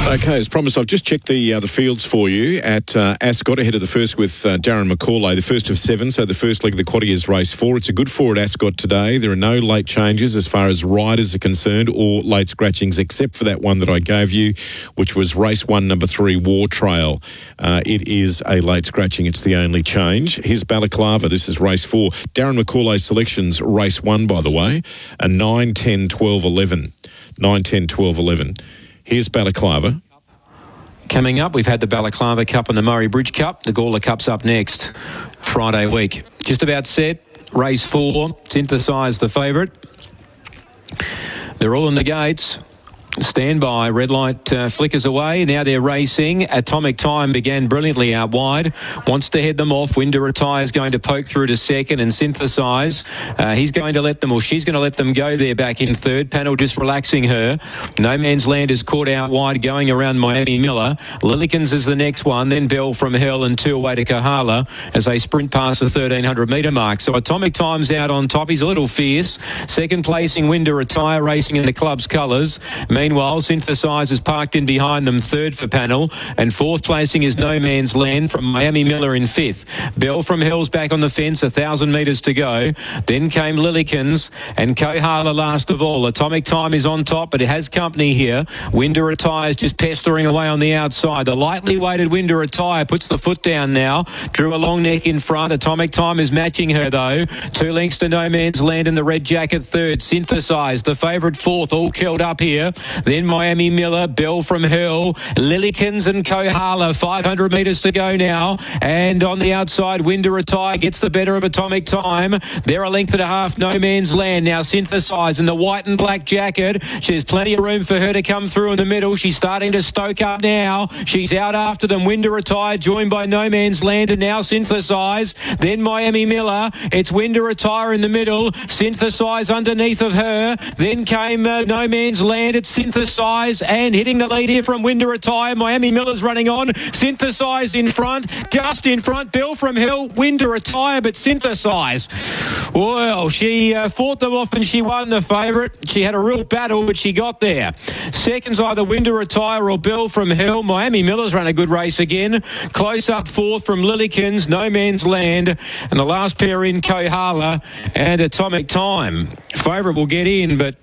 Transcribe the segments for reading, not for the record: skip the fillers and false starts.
Okay, as promised, I've just checked the fields for you at Ascot, ahead of the first with Darren McCauley, the first of 7, so the first leg of the quaddie is race 4. It's a good 4 at Ascot today. There are no late changes as far as riders are concerned or late scratchings, except for that one that I gave you, which was race 1, number 3, War Trail. It is a late scratching. It's the only change. Here's Balaclava. This is race 4. Darren McCauley's selections, race 1, by the way, a 9, 10, 12, 11. 9, 10, 12, 11. Here's Balaclava. Coming up, we've had the Balaclava Cup and the Murray Bridge Cup. The Gawler Cup's up next, Friday week. Just about set. Race 4, Synthesize the favourite. They're all in the gates. Stand by. Red light flickers away. Now they're racing. Atomic Time began brilliantly out wide. Wants to head them off. Winter Retire is going to poke through to second and Synthesize. He's going to let them, or she's going to let them go there back in third. Panel just relaxing her. No Man's Land is caught out wide going around Miami Miller. Lillykins is the next one. Then Bell from Hell and 2 away to Kohala as they sprint past the 1,300 metre mark. So Atomic Time's out on top. He's a little fierce. Second placing Winter Retire racing in the club's colours. Meanwhile, Synthesize is parked in behind them, third for Panel, and fourth placing is No Man's Land from Miami Miller in fifth. Bell from Hell's back on the fence, 1,000 metres to go. Then came Lillykins and Kohala last of all. Atomic Time is on top, but it has company here. Winter Retire is just pestering away on the outside. The lightly weighted Winter Retire puts the foot down now. Drew a long neck in front. Atomic Time is matching her though. 2 lengths to No Man's Land in the red jacket third. Synthesize, the favourite fourth, all curled up here. Then Miami Miller, Bell from Hell, Lillykins and Kohala. 500 metres to go now. And on the outside, Winter Retire gets the better of Atomic Time. They're a length and a half, No Man's Land. Now Synthesize in the white and black jacket. There's plenty of room for her to come through in the middle. She's starting to stoke up now. She's out after them. Winter Retire joined by No Man's Land and now Synthesize. Then Miami Miller. It's Winter Retire in the middle. Synthesize underneath of her. Then came No Man's Land. It's Synthesize and hitting the lead here from Winter Retire. Miami Miller's running on. Synthesize in front. Just in front. Bell from Hill. Winter Retire, but Synthesize. Well, she fought them off and she won the favourite. She had a real battle, but she got there. Second's either Winter Retire or Bell from Hill. Miami Miller's run a good race again. Close up fourth from Lillykins, No Man's Land, and the last pair in Kohala and Atomic Time. Favourite will get in, but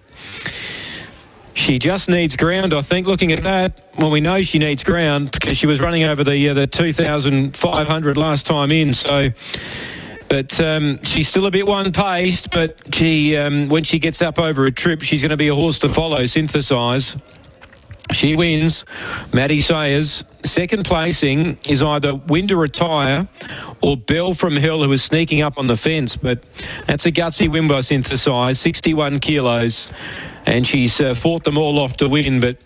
she just needs ground, I think, looking at that. Well, we know she needs ground because she was running over the 2,500 last time in, so... But she's still a bit one-paced, but she when she gets up over a trip, she's going to be a horse to follow, Synthesize. She wins. Maddie Sayers. Second placing is either Winter Retire or Bell from Hill, who is sneaking up on the fence. But that's a gutsy win by Synthesize, 61 kilos. And she's fought them all off to win, but